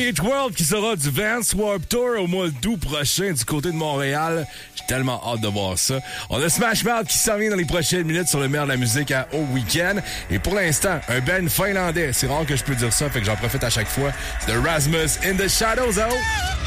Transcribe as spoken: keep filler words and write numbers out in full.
Eat World qui sera du Vans Warped Tour au mois d'août prochain du côté de Montréal. J'ai tellement hâte de voir ça. On a Smash Mouth qui s'en vient dans les prochaines minutes sur le meilleur de la musique à Au Weekend. Et pour l'instant, un band finlandais. C'est rare que je peux dire ça, fait que j'en profite à chaque fois. C'est The Rasmus in the Shadows. Oh!